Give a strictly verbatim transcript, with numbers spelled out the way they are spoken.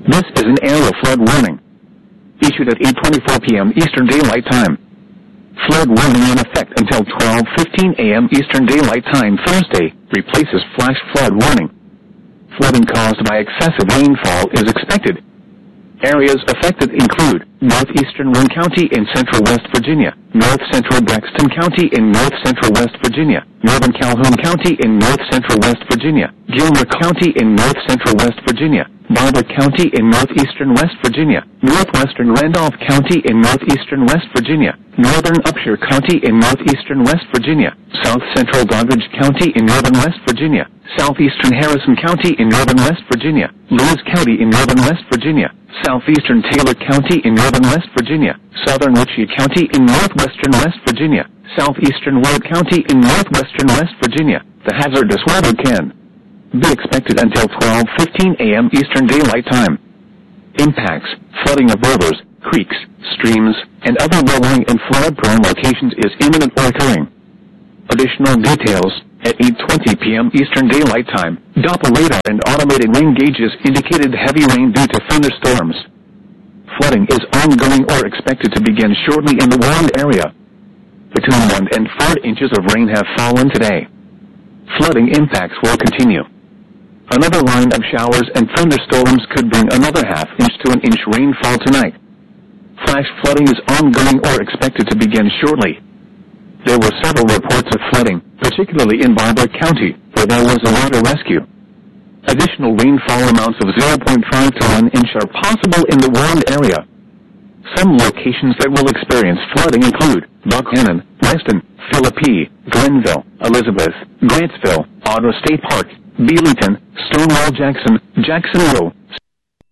This is an area flood warning issued at eight twenty-four p m Eastern Daylight Time. Flood warning in effect until twelve fifteen a m Eastern Daylight Time Thursday replaces flash flood warning. Flooding caused by excessive rainfall is expected. Areas affected include northeastern Wayne County in central West Virginia, north-central Braxton County in north-central West Virginia, northern Calhoun County in north-central West Virginia, Gilmer County in north-central West Virginia, Barber County in northeastern West Virginia, northwestern Randolph County in northeastern West Virginia, northern Upshur County in northeastern West Virginia, south-central Doddridge County in northern West Virginia, southeastern Harrison County in northern West Virginia, Lewis County in northern West Virginia, southeastern Taylor County in northern West Virginia, southern Ritchie County in northwestern West Virginia, southeastern Ward County in northwestern West Virginia. The hazardous weather can be expected until twelve fifteen a m Eastern Daylight Time. Impacts: flooding of rivers, creeks, streams, and other low-lying and flood-prone locations is imminent or occurring. Additional details: at eight twenty p m Eastern Daylight Time, Doppler radar and automated rain gauges indicated heavy rain due to thunderstorms. Flooding is ongoing or expected to begin shortly in the warned area. Between one and four inches of rain have fallen today. Flooding impacts will continue. Another line of showers and thunderstorms could bring another half inch to an inch rainfall tonight. Flash flooding is ongoing or expected to begin shortly. There were several reports of flooding, particularly in Barber County, where there was a water rescue. Additional rainfall amounts of zero point five to one inch are possible in the warned area. Some locations that will experience flooding include Buckhannon, Weston, Philippi, Glenville, Elizabeth, Grantsville, Ottawa State Park, Beelington, Stonewall Jackson, Jackson Row,